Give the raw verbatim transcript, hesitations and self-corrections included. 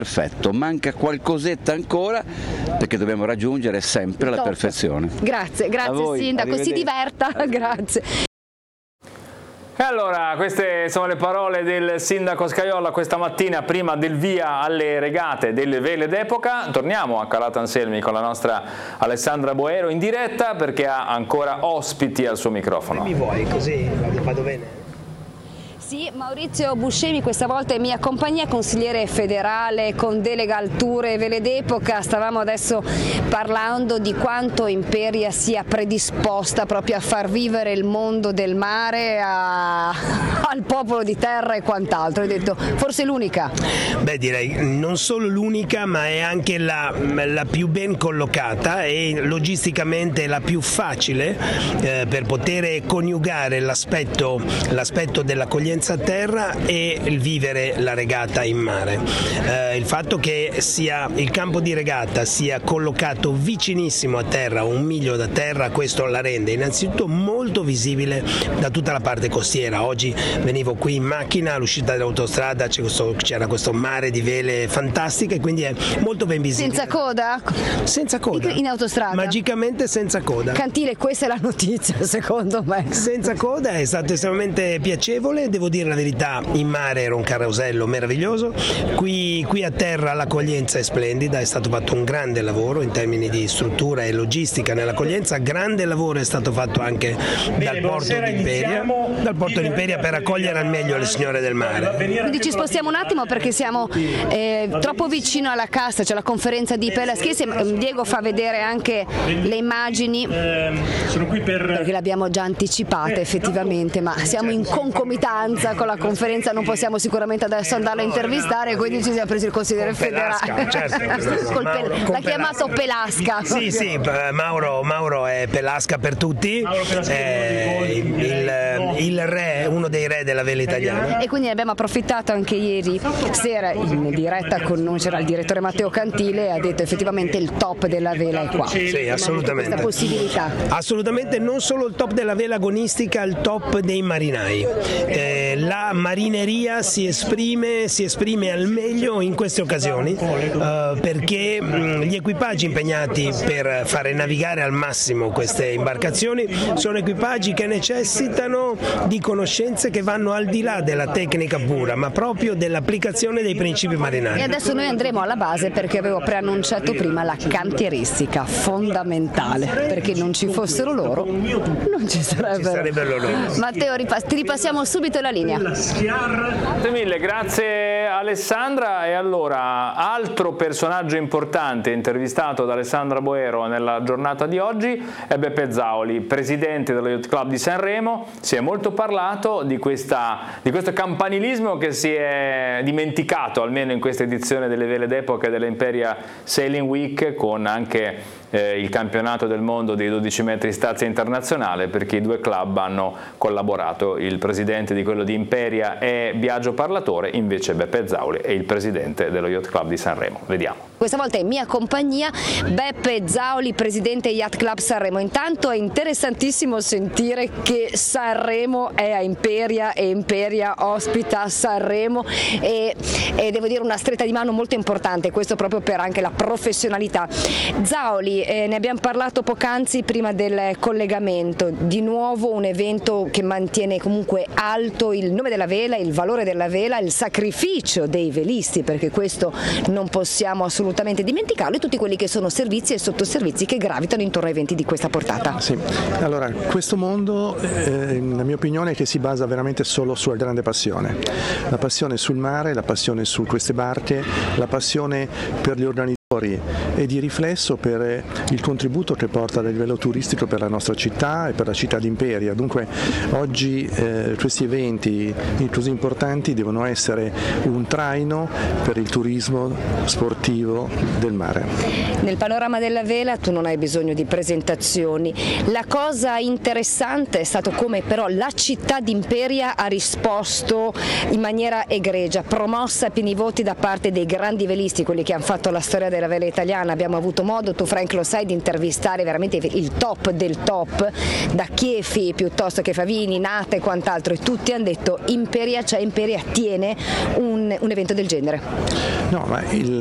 perfetto, manca qualcosetta ancora perché dobbiamo raggiungere sempre la Top. perfezione. Grazie, grazie Sindaco, si diverta, grazie. E allora, queste sono le parole del Sindaco Scajola questa mattina prima del via alle regate delle vele d'epoca. Torniamo a Calattanselmi con la nostra Alessandra Boero in diretta perché ha ancora ospiti al suo microfono. Mi vuoi così vado bene? Sì, Maurizio Buscemi questa volta è mia compagnia, consigliere federale con delega al tour e vele d'epoca. Stavamo adesso parlando di quanto Imperia sia predisposta proprio a far vivere il mondo del mare a... al popolo di terra e quant'altro. Hai detto, forse l'unica? Beh, direi non solo l'unica, ma è anche la, la più ben collocata e logisticamente la più facile eh, per poter coniugare l'aspetto, l'aspetto dell'accoglienza a terra e il vivere la regata in mare. Eh, il fatto che sia il campo di regata sia collocato vicinissimo a terra, un miglio da terra, questo la rende innanzitutto molto visibile da tutta la parte costiera. Oggi venivo qui in macchina, all'uscita dell'autostrada c'è questo, c'era questo mare di vele fantastiche, quindi è molto ben visibile. Senza coda? Senza coda. In, in autostrada? Magicamente senza coda. Cantile, questa è la notizia secondo me. Senza coda, è stato estremamente piacevole, devo dire la verità, in mare era un carosello meraviglioso, qui, qui a terra l'accoglienza è splendida, è stato fatto un grande lavoro in termini di struttura e logistica nell'accoglienza, grande lavoro è stato fatto anche Bene, dal porto d'Imperia, dal porto d'Imperia per accogliere al meglio le signore del mare. Quindi ci spostiamo un attimo perché siamo eh, troppo vicino alla cassa, c'è la conferenza di Pelaschi, Diego fa vedere anche le immagini perché le abbiamo già anticipate effettivamente, ma siamo in concomitanza con la conferenza, non possiamo sicuramente adesso andarla a intervistare, quindi ci siamo presi il consigliere federale. Certo, Mauro, L'ha chiamato Pelasca. Sì, sì, Mauro, Mauro è Pelasca per tutti, è il, il re, uno dei re della vela italiana. E quindi abbiamo approfittato anche ieri sera in diretta con noi, c'era il direttore Matteo Cantile e ha detto effettivamente il top della vela è qua. Sì, assolutamente. Questa possibilità. Assolutamente, non solo il top della vela agonistica, il top dei marinai. Eh, la marineria si esprime, si esprime al meglio in queste occasioni eh, perché mh, gli equipaggi impegnati per fare navigare al massimo queste imbarcazioni sono equipaggi che necessitano di conoscenze che vanno al di là della tecnica pura, ma proprio dell'applicazione dei principi marinari. E adesso noi andremo alla base perché avevo preannunciato prima la cantieristica fondamentale, perché non ci fossero loro non ci sarebbero. Ci sarebbero loro. Matteo, ripass- ti ripassiamo subito la linea. Grazie mille, grazie Alessandra. E allora, altro personaggio importante intervistato da Alessandra Boero nella giornata di oggi è Beppe Zauli, presidente dello Yacht Club di Sanremo. Si è molto parlato di, questa, di questo campanilismo che si è dimenticato, almeno in questa edizione delle vele d'epoca della Imperia Sailing Week, con anche eh, il campionato del mondo dei dodici metri stazza internazionale, perché i due club hanno collaborato. Il presidente di quello di Imperia è Biagio Parlatore, invece Beppe Zauli è il presidente dello Yacht Club di Sanremo. Vediamo. Questa volta è in mia compagnia Beppe Zauli, presidente Yacht Club Sanremo. Intanto è interessantissimo sentire che Sanremo è a Imperia e Imperia ospita Sanremo e, e devo dire una stretta di mano molto importante, questo proprio per anche la professionalità. Zauli, eh, ne abbiamo parlato poc'anzi prima del collegamento, di nuovo un evento che mantiene comunque alto il nome della vela, il valore della vela, il sacrificio dei velisti, perché questo non possiamo assolutamente dimenticarlo, e tutti quelli che sono servizi e sottoservizi che gravitano intorno a eventi di questa portata. Sì, allora questo mondo, eh, la mia opinione è che si basa veramente solo sulla grande passione, la passione sul mare, la passione su queste barche, la passione per gli organizzatori e di riflesso per il contributo che porta a livello turistico per la nostra città e per la città di Imperia. Dunque oggi eh, questi eventi così importanti devono essere un traino per il turismo sportivo del mare. Nel panorama della vela tu non hai bisogno di presentazioni, la cosa interessante è stato come però la città di Imperia ha risposto in maniera egregia, promossa a pieni voti da parte dei grandi velisti, quelli che hanno fatto la storia del della vela italiana abbiamo avuto modo, tu Frank lo sai, di intervistare veramente il top del top, da Chiefi piuttosto che Favini, Nate e quant'altro, e tutti hanno detto Imperia, cioè Imperia tiene un, un evento del genere. No, ma il